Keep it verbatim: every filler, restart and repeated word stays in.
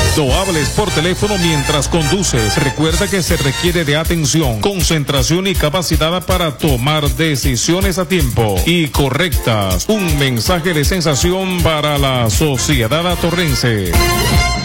No hables por teléfono mientras conduces. Recuerda que se requiere de atención, concentración y capacidad para tomar decisiones a tiempo y correctas. Un mensaje de sensación para la sociedad atorrense.